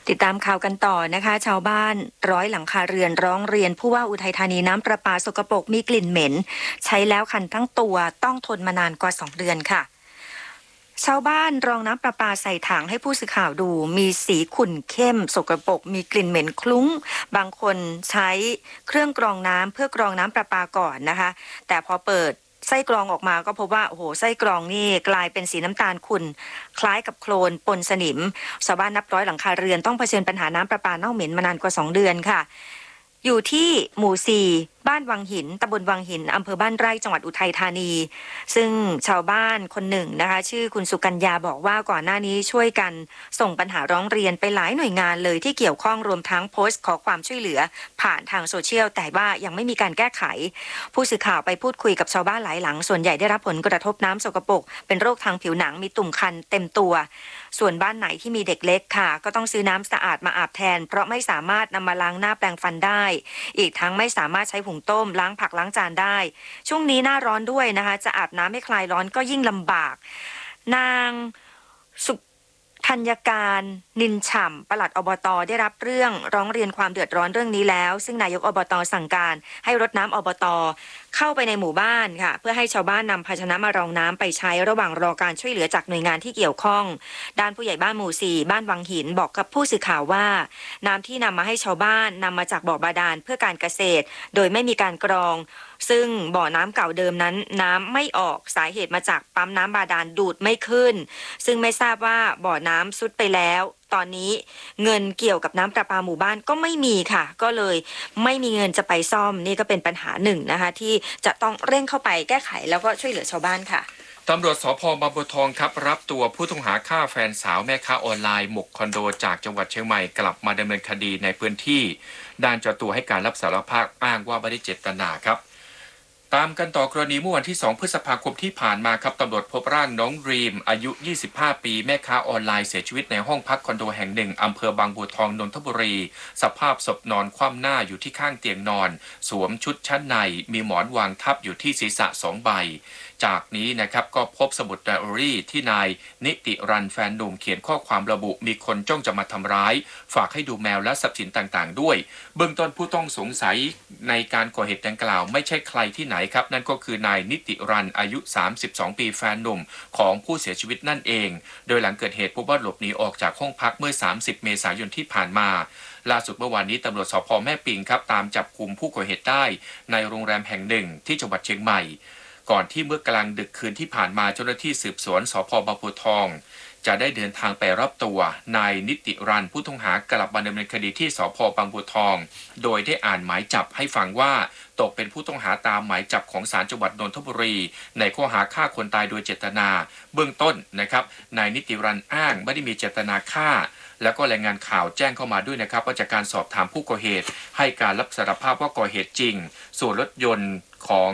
ติดตามข่าวกันต่อนะคะชาวบ้าน100 หลังคาเรือนร้องเรียนผู้ว่าอุทัยธานีน้ำประปาสกปรกมีกลิ่นเหม็นใช้แล้วคันทั้งตัวต้องทนมานานกว่า2 เดือนค่ะชาวบ้านรองน้ำประปาใส่ถังให้ผู้สื่อข่าวดูมีสีขุ่นเข้มสกปรกมีกลิ่นเหม็นคลุ้งบางคนใช้เครื่องกรองน้ำเพื่อกรองน้ำประปาก่อนนะคะแต่พอเปิดไส้กรองออกมาก็พบว่าโอ้โหไส้กรองนี่กลายเป็นสีน้ำตาลขุ่นคล้ายกับโคลนปนสนิมชาวบ้านนับร้อยหลังคาเรือนต้องเผชิญปัญหาน้ำประปาเน่าเหม็นมานานกว่า2 เดือนค่ะอยู่ที่หมู่ 4บ้านวังหินตำบลวังหินอำเภอบ้านไร่จังหวัดอุทัยธานีซึ่งชาวบ้านคนหนึ่งนะคะชื่อคุณสุกัญญาบอกว่าก่อนหน้านี้ช่วยกันส่งปัญหาร้องเรียนไปหลายหน่วยงานเลยที่เกี่ยวข้องรวมทั้งโพสต์ขอความช่วยเหลือผ่านทางโซเชียลแต่ว่ายังไม่มีการแก้ไขผู้สื่อข่าวไปพูดคุยกับชาวบ้านหลายหลังส่วนใหญ่ได้รับผลกระทบน้ำสกปรกเป็นโรคทางผิวหนังมีตุ่มคันเต็มตัวส่วนบ้านไหนที่มีเด็กเล็กค่ะก็ต้องซื้อน้ำสะอาดมาอาบแทนเพราะไม่สามารถนำมาล้างหน้าแปรงฟันได้อีกทั้งไม่สามารถใช้ผงต้มล้างผักล้างจานได้ช่วงนี้หน้าร้อนด้วยนะคะจะอาบน้ำให้คลายร้อนก็ยิ่งลำบากนางสุธัญการนินฉ่ำปลัดอบต.ได้รับเรื่องร้องเรียนความเดือดร้อนเรื่องนี้แล้วซึ่งนายกอบต.สั่งการให้รถน้ำอบต.เข้าไปในหมู่บ้านค่ะเพื่อให้ชาวบ้านนำภาชนะมารองน้ำไปใช้ระหว่างรอการช่วยเหลือจากหน่วยงานที่เกี่ยวข้องด้านผู้ใหญ่บ้านหมู่ 4บ้านวังหินบอกกับผู้สื่อข่าวว่าน้ำที่นำมาให้ชาวบ้านนำมาจากบ่อบาดาลเพื่อการเกษตรโดยไม่มีการกรองซึ่งบ่อน้ำเก่าเดิมนั้นน้ำไม่ออกสาเหตุมาจากปั๊มน้ำบาดาลดูดไม่ขึ้นซึ่งไม่ทราบว่าบ่อน้ำซุดไปแล้วตอนนี้เงินเกี่ยวกับน้ำประปาหมู่บ้านก็ไม่มีค่ะก็เลยไม่มีเงินจะไปซ่อมนี่ก็เป็นปัญหาหนึ่งนะคะที่จะต้องเร่งเข้าไปแก้ไขแล้วก็ช่วยเหลือชาวบ้านค่ะตำรวจสภ.บางบัวทองครับรับตัวผู้ต้องหาฆ่าแฟนสาวแม่ค้าออนไลน์หมกคอนโดจากจังหวัดเชียงใหม่กลับมาดำเนินคดีในพื้นที่ด้านเจ้าตัวให้การรับสารภาพอ้างว่าไม่ได้เจตนาครับตามกันต่อกรณีเมื่อวันที่2 พฤษภาคมที่ผ่านมาครับตำรวจพบร่างน้องรีมอายุ25 ปีแม่ค้าออนไลน์เสียชีวิตในห้องพักคอนโดแห่งหนึ่งอำเภอบางบัวทองนนทบุรีสภาพศพนอนคว่ำหน้าอยู่ที่ข้างเตียงนอนสวมชุดชั้นในมีหมอนวางทับอยู่ที่ศีรษะ2 ใบจากนี้นะครับก็พบสมุดไดอารี่ที่นายนิติรันแฟนหนุ่มเขียนข้อความระบุมีคนจ้องจะมาทำร้ายฝากให้ดูแมวและทรัพย์สินต่างๆด้วยเบื้องต้นผู้ต้องสงสัยในการก่อเหตุดังกล่าวไม่ใช่ใครที่ไหนครับนั่นก็คือนายนิติรันอายุ32 ปีแฟนหนุ่มของผู้เสียชีวิตนั่นเองโดยหลังเกิดเหตุพบว่าหลบหนีออกจากห้องพักเมื่อ30 เมษายนที่ผ่านมาล่าสุดเมื่อวานนี้ตำรวจสภ.แม่ปิงครับตามจับกุมผู้ก่อเหตุได้ในโรงแรมแห่งหนึ่งที่จังหวัดเชียงใหม่ก่อนที่เมื่อกลางดึกคืนที่ผ่านมาเจ้าหน้าที่สืบสวนสภ.บางบัวทองจะได้เดินทางไปรับตัวนายนิติรันผู้ต้องหากลับมาดำเนินคดีที่สภ.บางบัวทองโดยได้อ่านหมายจับให้ฟังว่าตกเป็นผู้ต้องหาตามหมายจับของศาลจังหวัดนนทบุรีในข้อหาฆ่าคนตายโดยเจตนาเบื้องต้นนะครับนายนิติรันอ้างไม่ได้มีเจตนาฆ่าแล้วก็รายงานข่าวแจ้งเข้ามาด้วยนะครับว่าจากการสอบถามผู้ก่อเหตุให้การรับสารภาพว่าก่อเหตุจริงส่วนรถยนต์ของ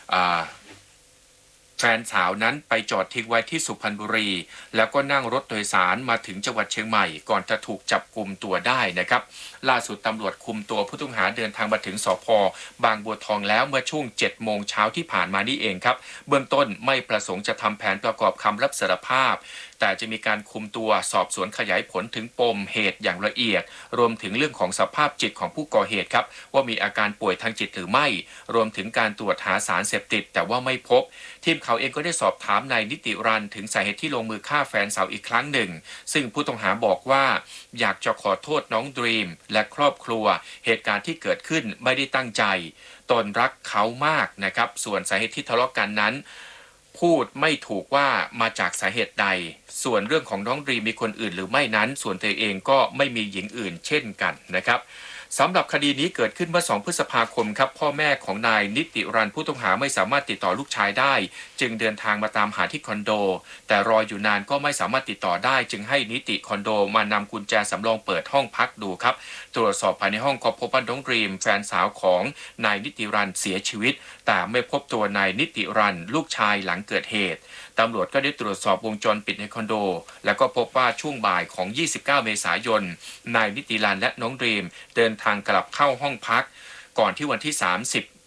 แฟนสาวนั้นไปจอดทิ้งไว้ที่สุพรรณบุรีแล้วก็นั่งรถโดยสารมาถึงจังหวัดเชียงใหม่ก่อนจะถูกจับกุมตัวได้นะครับล่าสุดตำรวจคุมตัวผู้ต้องหาเดินทางมาถึงสภ.บางบัวทองแล้วเมื่อช่วง 7 โมงเช้าที่ผ่านมานี่เองครับเบื้องต้นไม่ประสงค์จะทำแผนประกอบคำรับสารภาพแต่จะมีการคุมตัวสอบสวนขยายผลถึงปมเหตุอย่างละเอียดรวมถึงเรื่องของสภาพจิตของผู้ก่อเหตุครับว่ามีอาการป่วยทางจิตหรือไม่รวมถึงการตรวจหาสารเสพติดแต่ว่าไม่พบทีมข่าวเองก็ได้สอบถามนายนิติรันถึงสาเหตุที่ลงมือฆ่าแฟนสาวอีกครั้งหนึ่งซึ่งผู้ต้องหาบอกว่าอยากจะขอโทษน้องดรีมและครอบครัวเหตุการณ์ที่เกิดขึ้นไม่ได้ตั้งใจตนรักเขามากนะครับส่วนสาเหตุที่ทะเลาะกันนั้นพูดไม่ถูกว่ามาจากสาเหตุใดส่วนเรื่องของน้องดรีมมีคนอื่นหรือไม่นั้นส่วนตัวเองก็ไม่มีหญิงอื่นเช่นกันนะครับสำหรับคดีนี้เกิดขึ้นเมื่อ2 พฤษภาคมครับพ่อแม่ของนายนิติรันผู้ต้องหาไม่สามารถติดต่อลูกชายได้จึงเดินทางมาตามหาที่คอนโดแต่รออยู่นานก็ไม่สามารถติดต่อได้จึงให้นิติคอนโดมานำกุญแจสำรองเปิดห้องพักดูครับตรวจสอบภายในห้องก็พบว่าน้องดรีมแฟนสาวของนายนิติรันเสียชีวิตแต่ไม่พบตัวนายนิติรันลูกชายหลังเกิดเหตุตำรวจก็ได้ตรวจสอบวงจรปิดในคอนโดแล้วก็พบว่าช่วงบ่ายของ29 เมษายนนายนิติรันและน้องดรีมเดินทางกลับเข้าห้องพักก่อนที่วันที่30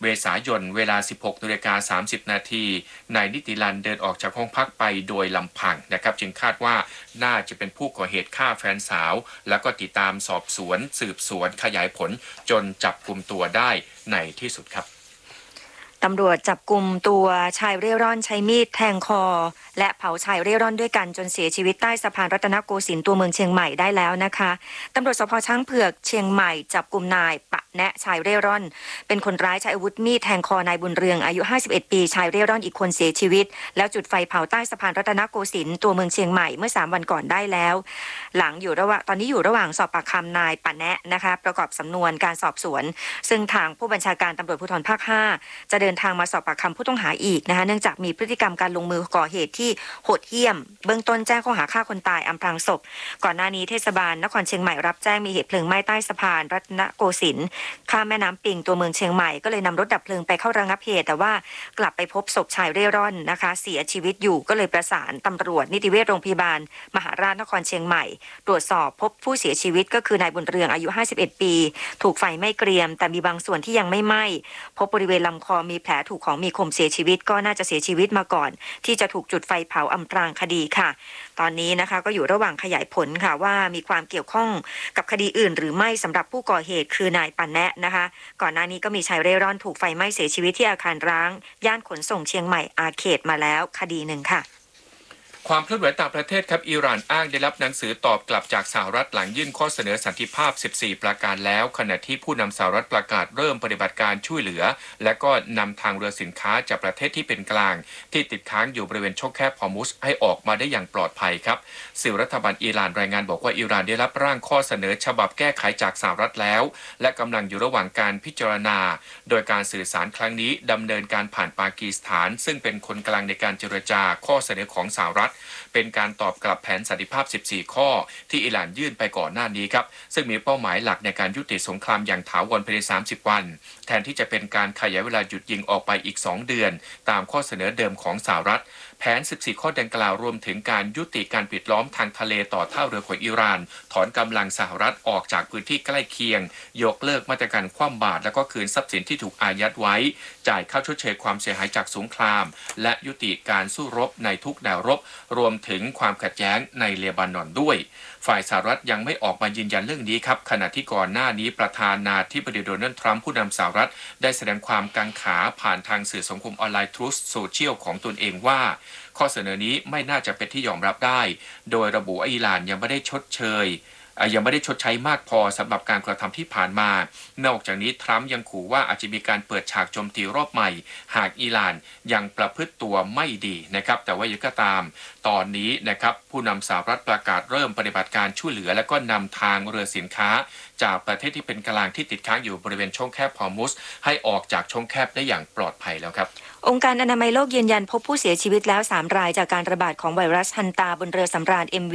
เมษายนเวลา 16:30 น.นายนิติรันเดินออกจากห้องพักไปโดยลำพังนะครับจึงคาดว่าน่าจะเป็นผู้ก่อเหตุฆ่าแฟนสาวแล้วก็ติดตามสอบสวนสืบสวนขยายผลจนจับกุมตัวได้ในที่สุดครับตำรวจจับกุมตัวชายเร่ร่อนใช้มีดแทงคอและเผาชายเร่ร่อนด้วยกันจนเสียชีวิตใต้สะพานรัตนโกสินทร์ตัวเมืองเชียงใหม่ได้แล้วนะคะตำรวจสภ.ช้างเผือกเชียงใหม่จับกุมนายปะแนะชายเร่ร่อนเป็นคนร้ายใช้อาวุธมีดแทงคอนายบุญเรืองอายุ51ปีชายเร่ร่อนอีกคนเสียชีวิตแล้วจุดไฟเผาใต้สะพานรัตนโกสินทร์ตัวเมืองเชียงใหม่เมื่อ3วันก่อนได้แล้วตอนนี้อยู่ระหว่างสอบปากคำนายปะแนะนะคะประกอบสำนวนการสอบสวนซึ่งทางผู้บัญชาการตำรวจภูธรภาค5จะเดินทางมาสอบปากคำผู้ต้องหาอีกนะคะเนื่องจากมีพฤติกรรมการลงมือก่อเหตุที่โหดเหี้ยมเบื้องต้นแจ้งข้อหาฆ่าคนตายอำพรางศพก่อนหน้านี้เทศบาลนครเชียงใหม่รับแจ้งมีเหตุเพลิงไหม้ใต้สะพานรัตนโกสินทร์ข้ามแม่น้ำปิงตัวเมืองเชียงใหม่ก็เลยนำรถดับเพลิงไปเข้าระงับเหตุแต่ว่ากลับไปพบศพชายเร่ร่อนนะคะเสียชีวิตอยู่ก็เลยประสานตำรวจนิติเวชโรงพยาบาลมหาราชนครเชียงใหม่ตรวจสอบพบผู้เสียชีวิตก็คือนายบุญเรืองอายุ51ปีถูกไฟไหม้เกรียมแต่มีบางส่วนที่ยังไม่ไหม้พบบริเวณลำคอมีแผลถูกของมีคมเสียชีวิตก็น่าจะเสียชีวิตมาก่อนที่จะถูกจุดไฟเผาอำพรางคดีค่ะตอนนี้นะคะก็อยู่ระหว่างขยายผลค่ะว่ามีความเกี่ยวข้องกับคดีอื่นหรือไม่สำหรับผู้ก่อเหตุคือนายปะแนะนะคะก่อนหน้านี้ก็มีชายเร่ร่อนถูกไฟไหม้เสียชีวิตที่อาคารร้างย่านขนส่งเชียงใหม่อาเขตมาแล้วคดีหนึ่งค่ะความเคลื่อนไหวต่างประเทศครับอิหร่านอ้างได้รับหนังสือตอบกลับจากสหรัฐหลังยื่นข้อเสนอสันติภาพ14ประการแล้วขณะที่ผู้นำสหรัฐประกาศเริ่มปฏิบัติการช่วยเหลือและก็นำทางเรือสินค้าจากประเทศที่เป็นกลางที่ติดค้างอยู่บริเวณช่องแคบฮอร์มุซให้ออกมาได้อย่างปลอดภัยครับสื่อรัฐบาลอิหร่านรายงานบอกว่าอิหร่านได้รับร่างข้อเสนอฉบับแก้ไขจากสหรัฐแล้วและกำลังอยู่ระหว่างการพิจารณาโดยการสื่อสารครั้งนี้ดำเนินการผ่านปากีสถานซึ่งเป็นคนกลางในการเจรจาข้อเสนอของสหรัฐเป็นการตอบกลับแผนสันติภาพ14ข้อที่อิหร่านยื่นไปก่อนหน้านี้ครับซึ่งมีเป้าหมายหลักในการยุติสงครามอย่างถาวรภายใน30วันแทนที่จะเป็นการขยายเวลาหยุดยิงออกไปอีก2เดือนตามข้อเสนอเดิมของสหรัฐแผน14ข้อดังกล่าวรวมถึงการยุติการปิดล้อมทางทะเลต่อท่าเรือของอิหร่านถอนกำลังสหรัฐออกจากพื้นที่ใกล้เคียงยกเลิกมาตรการคว่ำบาตรและก็คืนทรัพย์สินที่ถูกอายัดไว้จ่ายค่าชดเชยความเสียหายจากสงครามและยุติการสู้รบในทุกแนวรบรวมถึงความขัดแย้งในเลบานอนด้วยฝ่ายสหรัฐยังไม่ออกมายืนยันเรื่องนี้ครับขณะที่ก่อนหน้านี้ประธานาธิบดีโดนัลด์ทรัมป์ผู้นำสหรัฐได้แสดงความกังขาผ่านทางสื่อสังคมออนไลน์ Truth Social ของตนเองว่าข้อเสนอนี้ไม่น่าจะเป็นที่ยอมรับได้โดยระบุอิหร่านยังไม่ได้ชดใช้มากพอสำหรับการกระทำที่ผ่านมานอกจากนี้ทรัมป์ยังขู่ว่าอาจจะมีการเปิดฉากโจมตีรอบใหม่หากอิหร่านยังประพฤติตัวไม่ดีนะครับแต่ว่าอย่างก็ตามตอนนี้นะครับผู้นำสหรัฐประกาศเริ่มปฏิบัติการช่วยเหลือและก็นำทางเรือสินค้าจากประเทศที่เป็นกลางที่ติดค้างอยู่บริเวณช่องแคบฮอร์มุซให้ออกจากช่องแคบได้อย่างปลอดภัยแล้วครับองค์การอนามัยโลกยืนยันพบผู้เสียชีวิตแล้ว3รายจากการระบาดของไวรัสฮันตาบนเรือสำราญ MV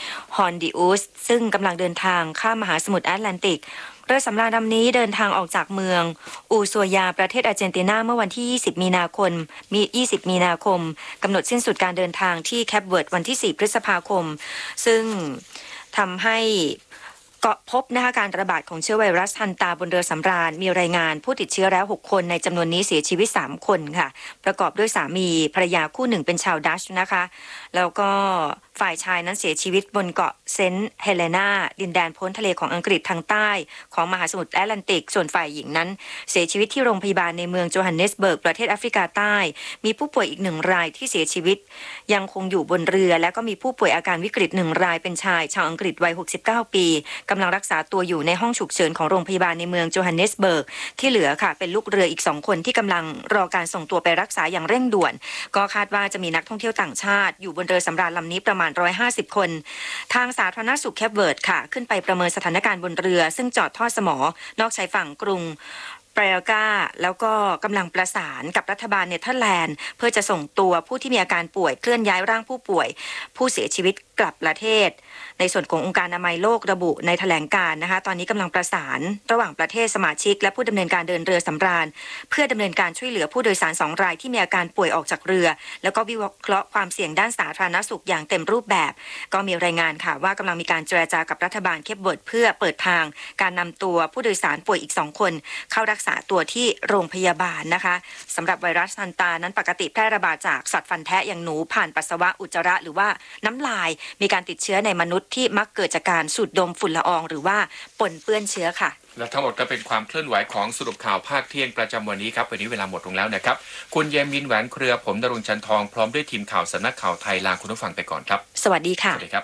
Hondius ซึ่งกำลังเดินทางข้ามมหาสมุทรแอตแลนติกเรือสำราญลำนี้เดินทางออกจากเมืองอูซัวยาประเทศอาร์เจนตินาเมื่อวันที่20มีนาคมกำหนดสิ้นสุดการเดินทางที่แคปเวิร์ดวันที่4พฤษภาคมซึ่งทำให้ก็พบนะคะการระบาดของเชื้อไวรัสฮันตาบนเรือสำราญมีรายงานผู้ติดเชื้อแล้ว6คนในจำนวนนี้เสียชีวิต3คนค่ะประกอบด้วยสามีภรรยาคู่หนึ่งเป็นชาวดัชนะคะแล้วก็ฝ่ายชายนั้นเสียชีวิตบนเกาะเซนต์เฮเลนาดินแดนพ้นทะเลของอังกฤษทางใต้ของมหาสมุทรแอตแลนติกส่วนฝ่ายหญิงนั้นเสียชีวิตที่โรงพยาบาลในเมืองโจฮันเนสเบิร์กประเทศแอฟริกาใต้มีผู้ป่วยอีก1รายที่เสียชีวิตยังคงอยู่บนเรือและก็มีผู้ป่วยอาการวิกฤต1รายเป็นชายชาวอังกฤษวัย69ปีกำลังรักษาตัวอยู่ในห้องฉุกเฉินของโรงพยาบาลในเมืองโจฮันเนสเบิร์กที่เหลือค่ะเป็นลูกเรืออีก2คนที่กำลังรอการส่งตัวไปรักษาอย่างเร่งด่วนก็คาดว่าจะมีนักท่องเที่ยวต่างชาติอยู่บนเรือสำราญลำนี้ประมาณ150คนทางสาธารณสุขแคปเวิร์ดค่ะขึ้นไปประเมินสถานการณ์บนเรือซึ่งจอดทอดสมอนอกชายฝั่งกรุงเปรลกาแล้วก็กำลังประสานกับรัฐบาลเนเธอร์แลนด์เพื่อจะส่งตัวผู้ที่มีอาการป่วยเคลื่อนย้ายร่างผู้ป่วยผู้เสียชีวิตกลับประเทศในส่วนขององค์การอนามัยโลกระบุในแถลงการณ์นะคะตอนนี้กำลังประสานระหว่างประเทศสมาชิกและผู้ดำเนินการเดินเรือสำราญเพื่อดำเนินการช่วยเหลือผู้โดยสาร2 รายที่มีอาการป่วยออกจากเรือแล้วก็วิเคราะห์ความเสี่ยงด้านสาธารณสุขอย่างเต็มรูปแบบก็มีรายงานค่ะว่ากำลังมีการเจรจากับรัฐบาลเคปเวิร์ดเพื่อเปิดทางการนำตัวผู้โดยสารป่วยอีก2 คนเข้ารักษาตัวที่โรงพยาบาลนะคะสำหรับไวรัสซันตานั้นปกติแพร่ระบาดจากสัตว์ฟันแทะอย่างหนูผ่านปัสสาวะอุจจาระหรือว่าน้ำลายมีการติดเชื้อในมนุษย์ที่มักเกิดจากการสูดดมฝุ่นละอองหรือว่าปนเปื้อนเชื้อค่ะและทั้งหมดก็เป็นความเคลื่อนไหวของสรุปข่าวภาคเที่ยงประจำวันนี้ครับวันนี้เวลาหมดลงแล้วนะครับคุณเยมินแหวนเครือผมณรงค์ชันทองพร้อมด้วยทีมข่าวสำนักข่าวไทยลาคุณผู้ฟังไปก่อนครับสวัสดีค่ะสวัสดีครับ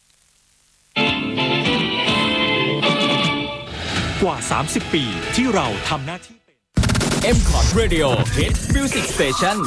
กว่า30 ปีที่เราทำหน้าที่M-Cot Radio Hit Music Station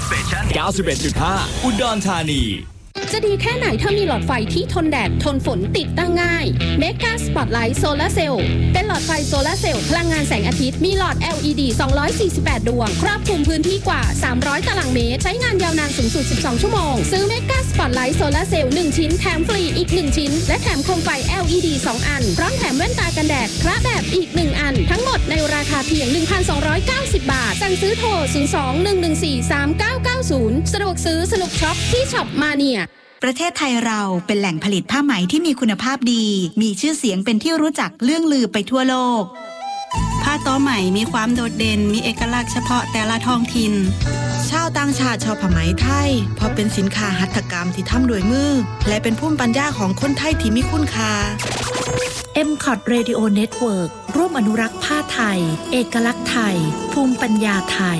91.5 อุดรธานีจะดีแค่ไหนถ้ามีหลอดไฟที่ทนแดดทนฝนติดตั้งง่าย Mega Spotlight Solar Cell เป็นหลอดไฟโซลาร์เซลล์พลังงานแสงอาทิตย์มีหลอด LED 248 ดวงครอบคลุมพื้นที่กว่า300 ตารางเมตรใช้งานยาวนานสูงสุด12 ชั่วโมงซื้อ Mega Spotlight Solar Cell 1 ชิ้นแถมฟรีอีก1ชิ้นและแถมโคมไฟ LED 2 อันพร้อมแถมแว่นตากันแดดคระแบบอีก1อันทั้งหมดในราคาเพียง 1,290 บาทสั่งซื้อโทร 02-114-3990 สะดวกซื้อสนุกช็อปที่ช็อปมาเนียประเทศไทยเราเป็นแหล่งผลิตผ้าไหมที่มีคุณภาพดีมีชื่อเสียงเป็นที่รู้จักเลื่องลือไปทั่วโลกผ้าต้อไหมมีความโดดเด่นมีเอกลักษณ์เฉพาะแต่ละท้องถิ่นชาวต่างชาติชอบผ้าไหมไทยเพราะเป็นสินค้าหัตถกรรมที่ทำด้วยมือและเป็นภูมิปัญญาของคนไทยที่มีคุณค่า M-Cot Radio Network ร่วมอนุรักษ์ผ้าไทยเอกลักษณ์ไทยภูมิปัญญาไทย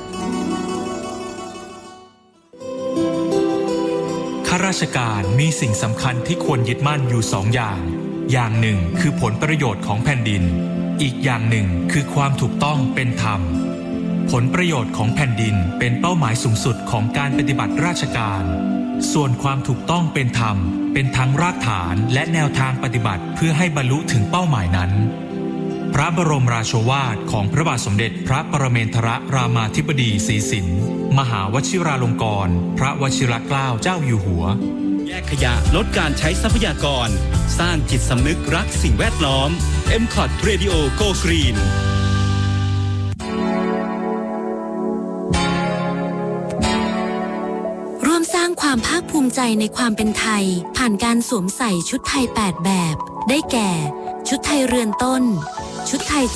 ข้าราชการมีสิ่งสำคัญที่ควรยึดมั่นอยู่2 อย่างอย่างหนึ่งคือผลประโยชน์ของแผ่นดินอีกอย่างหนึ่งคือความถูกต้องเป็นธรรมผลประโยชน์ของแผ่นดินเป็นเป้าหมายสูงสุดของการปฏิบัติราชการส่วนความถูกต้องเป็นธรรมเป็นทั้งรากฐานและแนวทางปฏิบัติเพื่อให้บรรลุถึงเป้าหมายนั้นพระบรมราโชวาทของพระบาทสมเด็จพระปรเมนทรรามาธิบดีศรีสินธ์มหาวชิราลงกรณ์พระวชิรเกล้าเจ้าอยู่หัวแยกขยะลดการใช้ทรัพยากรสร้างจิตสำนึกรักสิ่งแวดล้อม M-Cot Radio Go Green ร่วมสร้างความภาคภูมิใจในความเป็นไทยผ่านการสวมใส่ชุดไทย8 แบบได้แก่ชุดไทยเรือนต้นชุดไทย